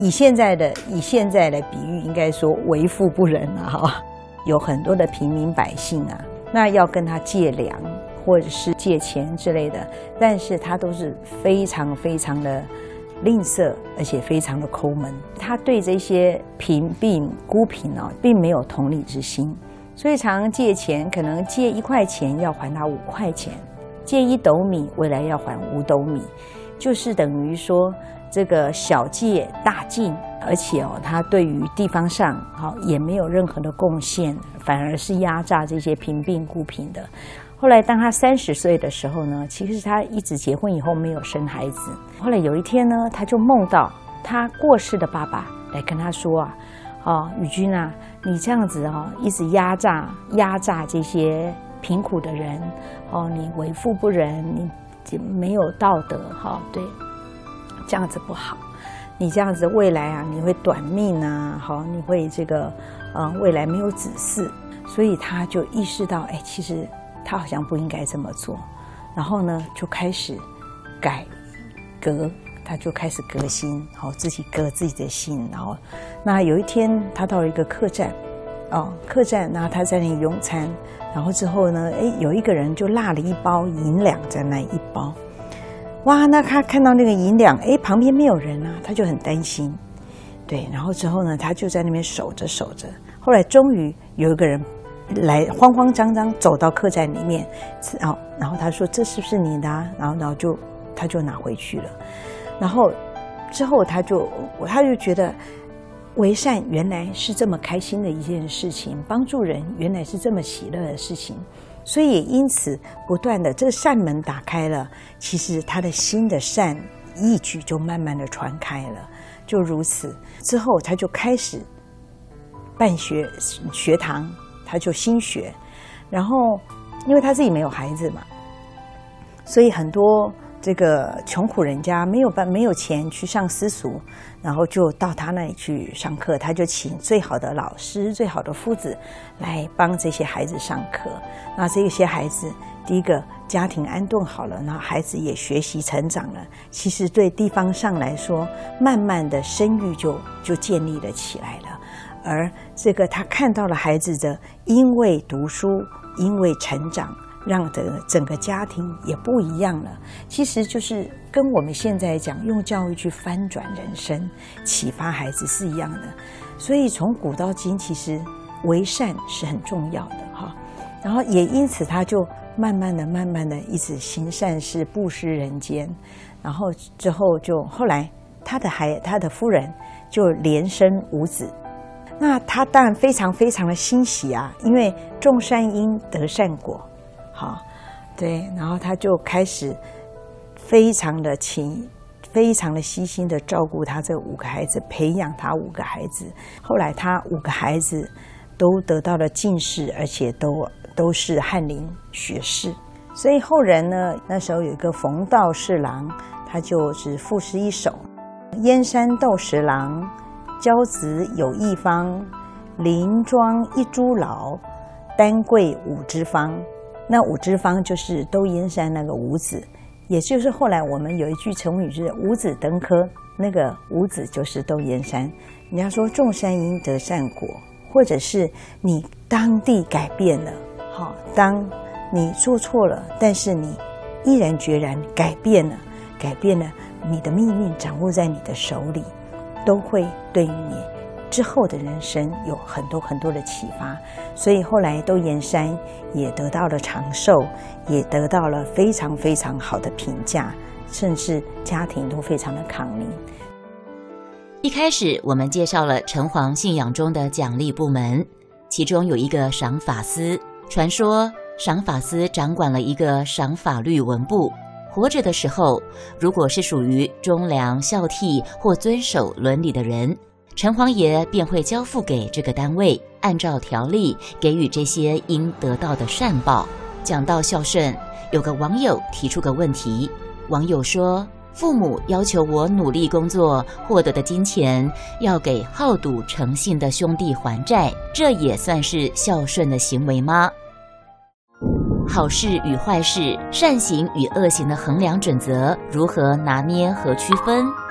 以现在的比喻，应该说为富不仁啊，哈，有很多的平民百姓啊，那要跟他借粮或者是借钱之类的，但是他都是非常非常的吝啬，而且非常的抠门。他对这些贫病孤贫啊，并没有同理之心，所以常常借钱，可能借1块钱要还他5块钱，借1斗米，未来要还5斗米，就是等于说这个小借大进，而且他对于地方上也没有任何的贡献，反而是压榨这些贫病孤贫的。后来当他30岁的时候呢，其实他一直结婚以后没有生孩子。后来有一天呢，他就梦到他过世的爸爸来跟他说宇君啊，你这样子一直压榨这些贫苦的人你为富不仁，你没有道德对，这样子不好。你这样子未来啊，你会短命啊，你会这个未来没有子嗣。所以他就意识到，其实他好像不应该这么做，然后呢，就开始改革，他就开始革新，自己革自己的心。然后，那有一天他到了一个客栈，然后他在那里用餐，然后之后呢，有一个人就落了1包银两在那1包，哇，那他看到那个银两，旁边没有人啊，他就很担心，对，然后之后呢，他就在那边守着，后来终于有一个人来慌慌张张走到客栈里面，然后他说这是不是你的然后他就拿回去了。然后之后他就觉得为善原来是这么开心的一件事情，帮助人原来是这么喜乐的事情，所以也因此不断的这个善门打开了，其实他的心的善义举就慢慢的传开了。就如此之后，他就开始办学堂，他就新学，然后因为他自己没有孩子嘛，所以很多这个穷苦人家没有钱去上私塾，然后就到他那里去上课，他就请最好的老师、最好的夫子来帮这些孩子上课。那这些孩子，第一个家庭安顿好了，然后孩子也学习成长了，其实对地方上来说，慢慢的声誉就建立了起来了。而这个他看到了孩子的因为读书，因为成长，让整个家庭也不一样了。其实就是跟我们现在讲用教育去翻转人生，启发孩子是一样的。所以从古到今，其实为善是很重要的然后也因此他就慢慢的一直行善事，布施人间。然后之后就后来他的夫人就连生5子。那他当然非常非常的欣喜啊，因为种善因得善果，对，然后他就开始非常的悉心的照顾他这5个孩子，培养他5个孩子。后来他5个孩子都得到了进士，而且都是翰林学士。所以后人呢，那时候有一个冯道侍郎，他就是赋诗一首：燕山斗十郎，骄子有一方，林庄一株老，丹桂5枝方。那5枝方就是窦燕山那个5子，也就是后来我们有一句成语是5子登科，那个5子就是窦燕山。人家说种善因得善果，或者是你当地改变了，当你做错了，但是你毅然决然改变了，你的命运掌握在你的手里，都会对于你之后的人生有很多很多的启发。所以后来窦燕山也得到了长寿，也得到了非常非常好的评价，甚至家庭都非常的康宁。 一开始我们介绍了城隍信仰中的奖励部门，其中有一个赏法司。传说赏法司掌管了一个赏法律文部，活着的时候，如果是属于忠良孝悌或遵守伦理的人，城隍爷便会交付给这个单位，按照条例给予这些应得到的善报。讲到孝顺，有个网友提出个问题，网友说，父母要求我努力工作获得的金钱要给好赌诚信的兄弟还债，这也算是孝顺的行为吗？好事与坏事，善行与恶行的衡量准则如何拿捏和区分？